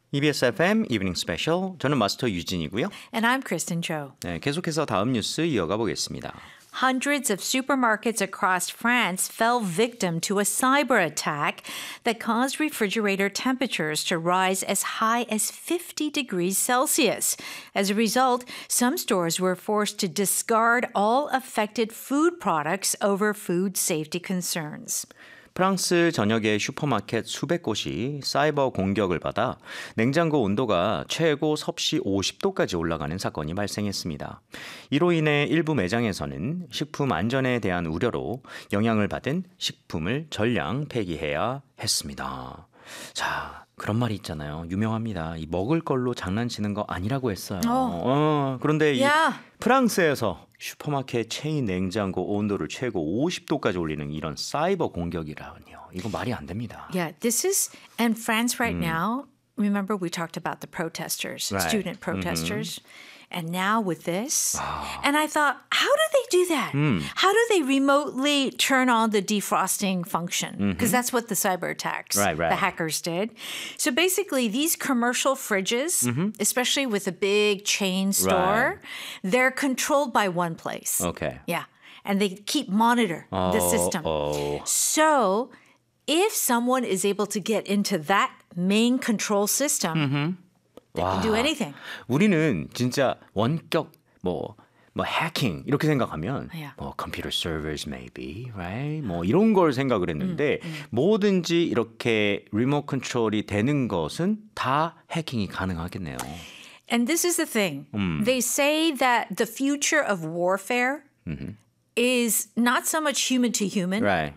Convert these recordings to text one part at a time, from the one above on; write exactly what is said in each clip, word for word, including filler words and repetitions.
이비에스 에프엠 이브닝 스페셜. 저는 마스터 유진이고요. And I'm Kristen Cho. 네, 계속해서 다음 뉴스 이어가 보겠습니다. Hundreds of supermarkets across France fell victim to a cyber attack that caused refrigerator temperatures to rise as high as fifty degrees Celsius. As a result, some stores were forced to discard all affected food products over food safety concerns. 프랑스 전역의 슈퍼마켓 수백 곳이 사이버 공격을 받아 냉장고 온도가 최고 섭씨 오십 도까지 올라가는 사건이 발생했습니다. 이로 인해 일부 매장에서는 식품 안전에 대한 우려로 영향을 받은 식품을 전량 폐기해야 했습니다. 자, 그런 말이 있잖아요. 유명합니다. 이 먹을 걸로 장난치는 거 아니라고 했어요. 어. 어, 그런데 이 Yeah. 프랑스에서 슈퍼마켓 체인 냉장고 온도를 최고 오십 도까지 올리는 이런 사이버 공격이라니요. 이거 말이 안 됩니다. Yeah, this is, and France right now, remember we talked about the protesters, Right. student protesters. And now with this, and I thought, how do they do that? How do they remotely turn on the defrosting function? Because that's what the cyber attacks, Right, right. the hackers did. So basically, these commercial fridges, especially with a big chain store, they're controlled by one place. Okay. Yeah. And they keep monitor the system. 어. So if someone is able to get into that main control system, they can do anything. 우리는 진짜 원격 뭐 뭐 해킹 이렇게 생각하면 Yeah. 뭐 computer servers maybe, right? 뭐 이런 걸 생각을 했는데 뭐든지 이렇게 리모트 컨트롤이 되는 것은 다 해킹이 가능하겠네요. And this is the thing. They say that the future of warfare is not so much human to human. Right.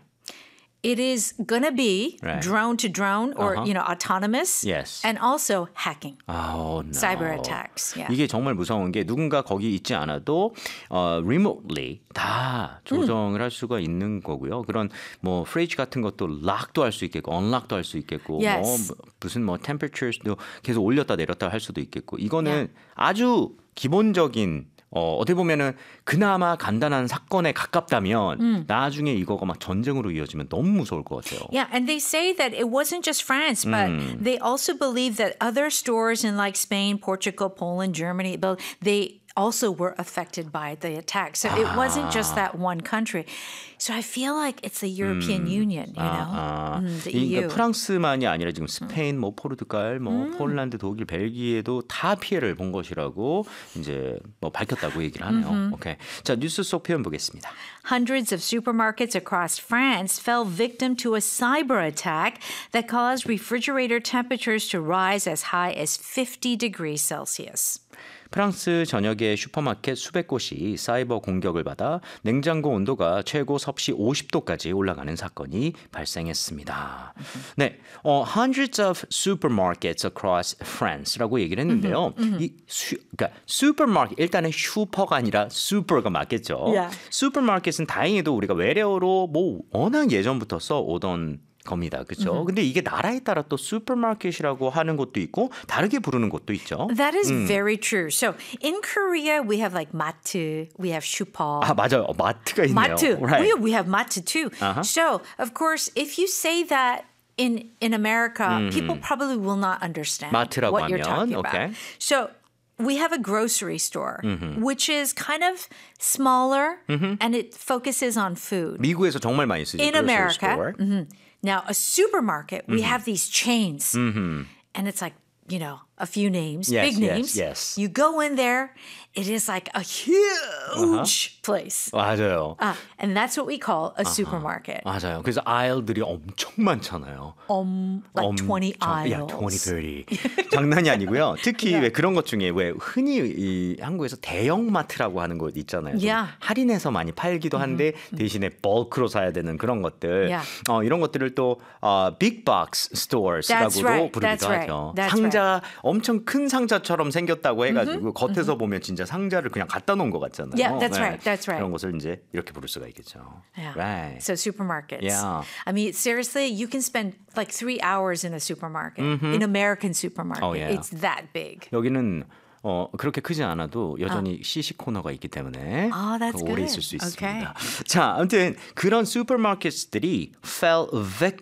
It is going to be Right. drone to drone or, Uh-huh. you know, autonomous. Yes. And also hacking. Oh, no. Cyber attacks. Yeah. 이게 정말 무서운 게 누군가 거기 있지 않아도 어, remotely 다 조정을 할 수가 있는 거고요. 그런 뭐 프리지 같은 것도 락도 할 수 있겠고 unlock도 할 수 있겠고 Yes. 뭐 무슨 뭐 temperatures도 계속 올렸다 내렸다 할 수도 있겠고 이거는 Yeah. 아주 기본적인 어, 어떻게 보면은 그나마 간단한 사건에 가깝다면 나중에 이거가 막 전쟁으로 이어지면 너무 무서울 것 같아요. Yeah, and they say that it wasn't just France, but they also believe that other stores in like Spain, Portugal, Poland, Germany, but they also were affected by the attack. So it wasn't just that one country. So I feel like it's the European Union, you know, 아, Mm, the 그러니까 E U. 프랑스만이 아니라 지금 스페인, 뭐 포르투갈, 뭐 폴란드, 독일, 벨기에도 다 피해를 본 것이라고 이제 뭐 밝혔다고 얘기를 하네요. 오케이. 자, 뉴스 속 표현 보겠습니다. Hundreds of supermarkets across France fell victim to a cyber attack that caused refrigerator temperatures to rise as high as fifty degrees Celsius. 프랑스 전역의 슈퍼마켓 수백 곳이 사이버 공격을 받아 냉장고 온도가 최고 섭씨 오십 도까지 올라가는 사건이 발생했습니다. 네, 어, hundreds of supermarkets across France라고 얘기를 했는데요. 이 수, 그러니까 슈퍼마켓 일단은 슈퍼가 아니라 슈퍼가 맞겠죠. Yeah. 슈퍼마켓은 다행히도 우리가 외래어로 뭐 워낙 예전부터 써오던 겁니다. 그렇죠? 근데 이게 나라에 따라 또 슈퍼마켓이라고 하는 곳도 있고 다르게 부르는 곳도 있죠. That is very true. So in Korea, we have like 마트, we have 슈퍼. 아, 맞아요. 어, 마트가 있네요. 마트. Right. We, we have 마트 too. Uh-huh. So, of course, if you say that in in America, people probably will not understand 마트라고 what you're 하면, talking about. okay. So, we have a grocery store, which is kind of smaller and it focuses on food. 미국에서 정말 많이 쓰죠. In grocery America, store. mhm. Now a supermarket, we have these chains, and it's like, you know, a few names, Yes, big yes, names. yes. You go in there, it is like a huge place. 맞아요. Ah, and that's what we call a supermarket. 맞아요. 그래서 aisle들이 엄청 많잖아요. Um, like twenty aisles. Yeah, twenty, thirty. 장난이 아니고요. 특히 왜 그런 것 중에 왜 흔히 이 한국에서 대형마트라고 하는 곳 있잖아요. 좀 Yeah. 할인해서 많이 팔기도 한데 대신에 bulk로 사야 되는 그런 것들. Yeah. 어, 이런 것들을 또 어, big box stores라고도 That's right. 부르기도 That's right. 하죠. That's 상자 엄청 큰 상자처럼 생겼다고 해가지고 겉에서 보면 진짜 상자를 그냥 갖다 놓은 것 같잖아요. Yeah, that's right. That's right. 그런 것을 이제 이렇게 부를 수가 있겠죠. Yeah. Right. So supermarkets. Yeah. I mean, seriously, you can spend like three hours in a supermarket, in American supermarket. Oh, yeah. It's that big. 여기는 어, 그렇게 크지 않아도 여전히 시식 코너가 있기 때문에 아, that's 오래 good. 있을 수 Okay. 있습니다. 자, 아무튼 그런 슈퍼마켓들이 fell victim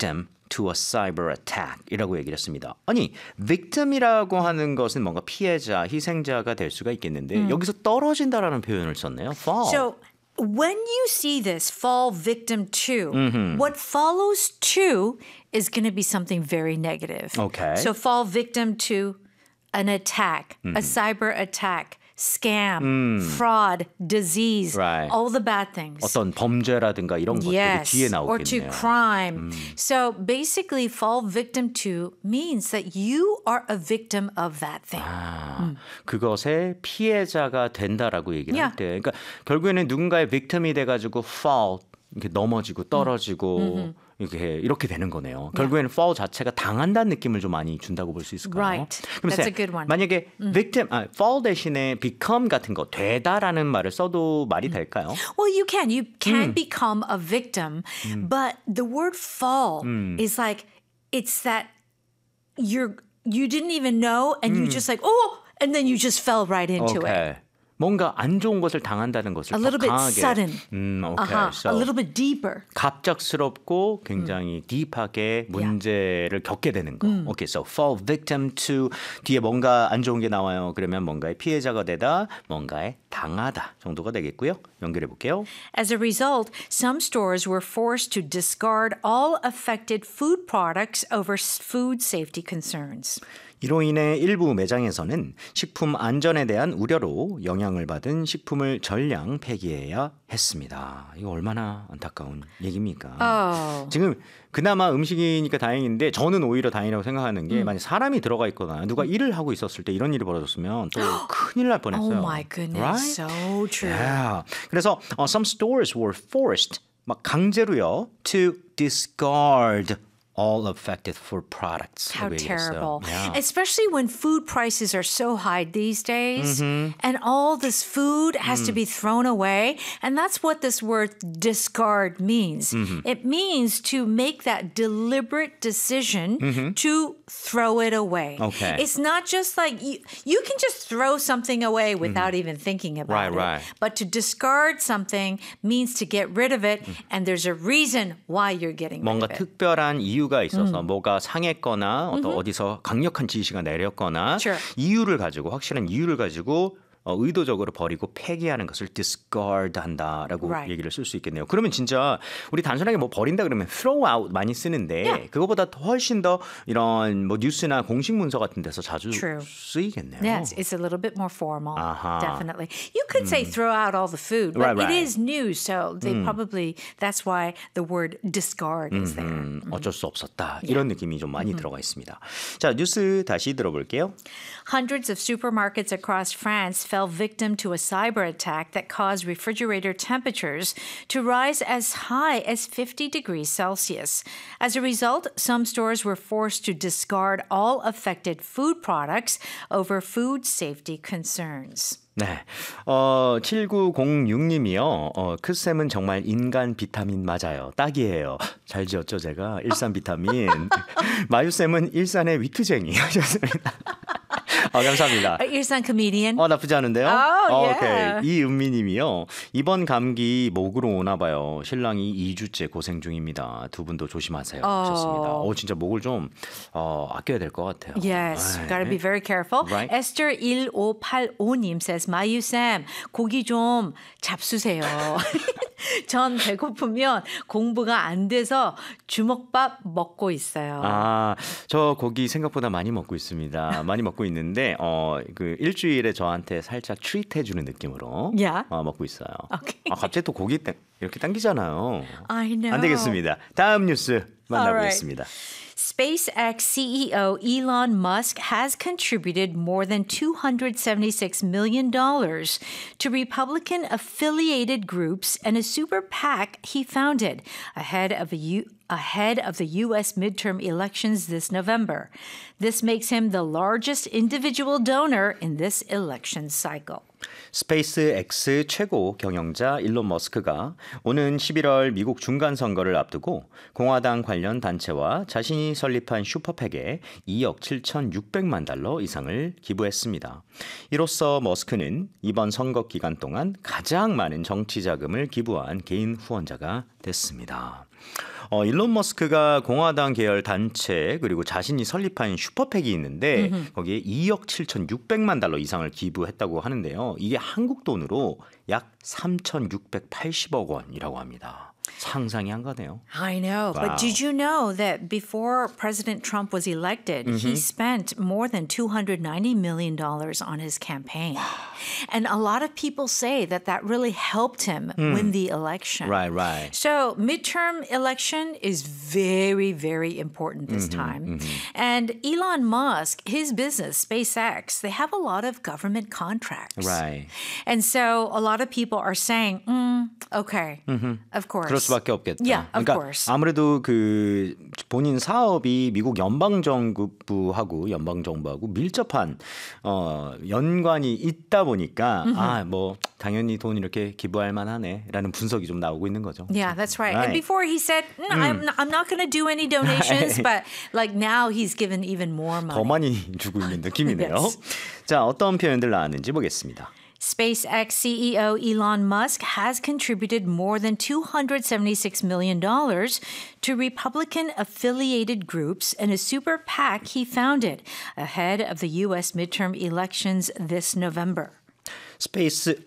to a cyber attack이라고 얘기를 했습니다. 아니, victim이라고 하는 것은 뭔가 피해자, 희생자가 될 수가 있겠는데 여기서 떨어진다라는 표현을 썼네요. fall. So when you see this fall victim to, what follows to is going to be something very negative. Okay. So fall victim to an attack, a cyber attack, scam, fraud, disease, Right. all the bad things. 어떤 범죄라든가 이런 것들이 Yes, 뒤에 or to 나오겠네요. crime. So basically, fall victim to means that you are a victim of that thing. 아, 그것의 피해자가 된다라고 얘기를 Yeah. 할 때, 그러니까 결국에는 누군가의 victim이 돼가지고 fall 이렇게 넘어지고 떨어지고 이렇게 이렇게 되는 거네요. 결국에는 fall 자체가 당한다는 느낌을 좀 많이 준다고 볼 수 있을까요? Right. 그럼 That's 쌤, a good one. 만약에 victim, 아, fall 대신에 become 같은 거 되다라는 말을 써도 말이 될까요? Well, you can. You can become a victim, but the word fall is like it's that you're you didn't even know and you just like oh and then you just fell right into it. 오케이. 뭔가 안 좋은 것을 당한다는 것을 A little 더 bit 강하게. sudden. 음, 오케이. Uh-huh. So A little bit deeper. 갑작스럽고 굉장히 딥하게 문제를 겪게 되는 거. 오케이, so fall victim to 뒤에 뭔가 안 좋은 게 나와요. 그러면 뭔가의 피해자가 되다, 뭔가에 당하다 정도가 되겠고요. 연결해 볼게요. As a result, some stores were forced to discard all affected food products over s- food safety concerns. 이로 인해 일부 매장에서는 식품 안전에 대한 우려로 영향을 받은 식품을 전량 폐기해야 했습니다. 이거 얼마나 안타까운 얘기입니까? Oh. 지금 그나마 음식이니까 다행인데 저는 오히려 다행이라고 생각하는 게 만약 사람이 들어가 있거나 누가 일을 하고 있었을 때 이런 일이 벌어졌으면 또 큰일 날 뻔했어요. Oh my goodness. Right? So true. Yeah. 그래서 uh, some stores were forced 막 강제로요 to discard all affected food products. How 라고 얘기했어요. terrible. Yeah. Especially when food prices are so high these days and all this food has to be thrown away. And that's what this word discard means. It means to make that deliberate decision to throw it away. Okay. It's not just like you, you can just throw something away without even thinking about Right, it. right. But to discard something means to get rid of it. And there's a reason why you're getting rid 뭔가 of it. 특별한 이유가 있어서 뭐가 상했거나 어떤 어디서 강력한 지시가 내렸거나 Sure. 이유를 가지고 확실한 이유를 가지고 어, 의도적으로 버리고 폐기하는 것을 discard한다라고 Right. 얘기를 쓸 수 있겠네요. 그러면 진짜 우리 단순하게 뭐 버린다 그러면 throw out 많이 쓰는데 Yeah. 그거보다 훨씬 더 이런 뭐 뉴스나 공식 문서 같은 데서 자주 True. 쓰이겠네요. Yes, it's a little bit more formal. 아하. Definitely. You could say throw out all the food, but Right, right. it is news, so they probably that's why the word discard is there. 음, 어쩔 수 없었다. 이런 느낌이 좀 많이 들어가 있습니다. 자, 뉴스 다시 들어볼게요. Hundreds of supermarkets across France fell victim to a cyber attack that caused refrigerator temperatures to rise as high as fifty degrees Celsius. As a result, some stores were forced to discard all affected food products over food safety concerns. 네. 어, 칠구공육 님이요. 어, 크쌤은 정말 인간 비타민 맞아요. 딱이에요. 잘 지었죠, 제가. 일산 비타민. 마유쌤은 일산의 위트쟁이 하셨습니다. 아, 감사합니다. Uh, 일산 comedian. 어, 나쁘지 않은데요? Oh, 어, yeah. 오케이. 이은미 님이요. 이번 감기 목으로 오나 봐요. 신랑이 이 주째 고생 중입니다. 두 분도 조심하세요. 하셨습니다. 어, 진짜 목을 좀 어, 아껴야 될 것 같아요. Yes, 네. gotta be very careful. Right. Esther 일오팔오 님 says, 마유쌤, 고기 좀 잡수세요. 전 배고프면 공부가 안 돼서 주먹밥 먹고 있어요. 아, 저 고기 생각보다 많이 먹고 있습니다. 많이 먹고 있는데, 어, 그 일주일에 저한테 살짝 트리트 해주는 느낌으로 Yeah. 어, 먹고 있어요. Okay. 아, 갑자기 또 고기 땡, 이렇게 당기잖아요. I know. 안 되겠습니다. 다음 뉴스 만나보겠습니다. SpaceX C E O Elon Musk has contributed more than two hundred seventy-six million dollars to Republican affiliated groups and a super PAC he founded ahead of a U- ahead of the U S midterm elections this November. This makes him the largest individual donor in this election cycle. 스페이스X 최고 경영자 일론 머스크가 오는 십일월 미국 중간선거를 앞두고 공화당 관련 단체와 자신이 설립한 슈퍼팩에 이억 칠천육백만 달러 이상을 기부했습니다. 이로써 머스크는 이번 선거 기간 동안 가장 많은 정치 자금을 기부한 개인 후원자가 됐습니다. 어, 일론 머스크가 공화당 계열 단체 그리고 자신이 설립한 슈퍼팩이 있는데 음흠. 거기에 이억 칠천육백만 달러 이상을 기부했다고 하는데요. 이게 한국 돈으로 약 삼천육백팔십억 원이라고 합니다. 상상이 안 가네요. I know, wow. But did you know that before President Trump was elected, mm-hmm. he spent more than two hundred ninety million dollars on his campaign. And a lot of people say that that really helped him mm. win the election. Right, right. So midterm election is very, very important this mm-hmm, time. Mm-hmm. And Elon Musk, his business, SpaceX, they have a lot of government contracts. Right. And so a lot of people are saying, mm, okay, mm-hmm. of course. 그럴 수밖에 없겠다. Yeah, of 그러니까 course. 아무래도 그 본인 사업이 미국 연방 정부하고 연방 정부하고 밀접한 어, 연관이 있다 보니까 mm-hmm. 아, 뭐 당연히 돈 이렇게 기부할 만하네라는 분석이 좀 나오고 있는 거죠. Yeah, that's right. right. And before he said, mm, mm. I'm, not, I'm not going to do any donations, but like now he's given even more money. 더 많이 주고 있는 느낌이네요. yes. 자, 어떤 표현들 나왔는지 보겠습니다. SpaceX C E O Elon Musk has contributed more than two hundred seventy-six million dollars to Republican-affiliated groups in a super PAC he founded ahead of the U S midterm elections this November. 스페이스,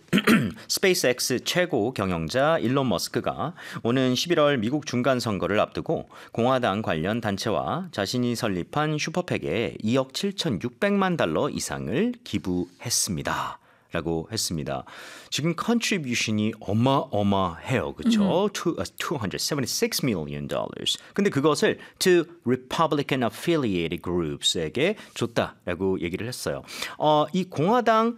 스페이스X 최고 경영자 일론 머스크가 오는 십일월 미국 중간 선거를 앞두고 공화당 관련 단체와 자신이 설립한 슈퍼팩에 이억 칠천육백만 달러 이상을 기부했습니다. 라고 했습니다. 지금 컨트리뷰션이 어마어마해요. 그렇죠? Mm-hmm. two hundred seventy-six million dollars. 근데 그것을 to Republican affiliated groups에게 줬다라고 얘기를 했어요. 어, 이 공화당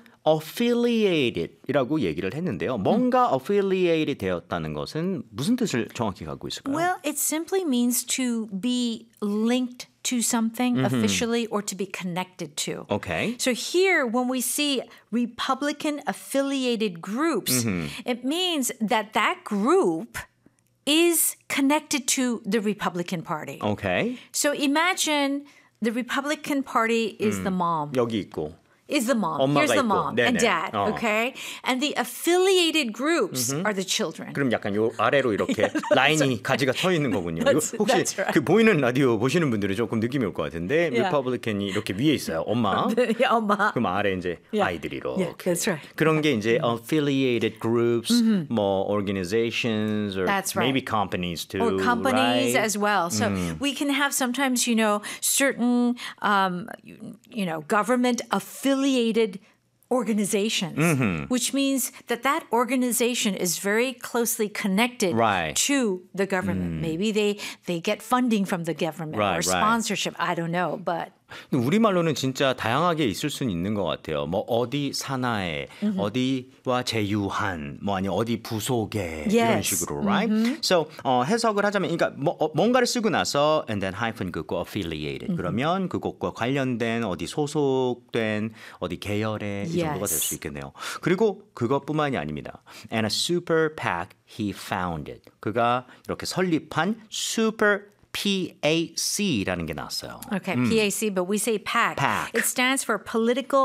affiliated이라고 얘기를 했는데요. 뭔가 음. affiliated 되었다는 것은 무슨 뜻을 정확히 갖고 있을까요? Well, it simply means to be linked to something mm-hmm. officially or to be connected to. Okay. So here, when we see Republican affiliated groups, mm-hmm. it means that that group is connected to the Republican Party. Okay. So imagine the Republican Party is mm. the mom. 여기 있고. Is the mom. Here's the 있고. mom 네네. and dad, 어. okay? And the affiliated groups mm-hmm. are the children. 그럼 약간 요 아래로 이렇게 yeah, 라인이 right. 가지가 서 있는 거군요. That's, 혹시 that's right. 그 보이는 라디오 보시는 분들은 조금 느낌이 올 것 같은데 yeah. 리퍼블리칸이 이렇게 위에 있어요. 엄마. yeah, 엄마. 그럼 아래 이제 yeah. 아이들이 이렇게. Yeah, that's right. 그런 게 이제 affiliated groups, mm-hmm. 뭐 organizations or that's right. maybe companies too. Or companies right? as well. So mm. we can have sometimes, you know, certain, um, you, you know, government affiliated organizations, mm-hmm. which means that that organization is very closely connected right. to the government. Mm. Maybe they, they get funding from the government right, or sponsorship. Right. I don't know, but... 우리말로는 진짜 다양하게 있을 수는 있는 것 같아요. 뭐 어디 산하에, mm-hmm. 어디와 제휴한, 뭐 아니 어디 부속에 yes. 이런 식으로, right? Mm-hmm. So 어, 해석을 하자면, 그러니까 뭐, 어, 뭔가를 쓰고 나서 and then hyphen 긋고 affiliated. Mm-hmm. 그러면 그것과 관련된 어디 소속된 어디 계열의 yes. 이 정도가 될 수 있겠네요. 그리고 그것뿐만이 아닙니다. And a super PAC he founded. 그가 이렇게 설립한 super PAC라는 게 나왔어요. Okay, 음. PAC, but we say PAC. PAC. It stands for Political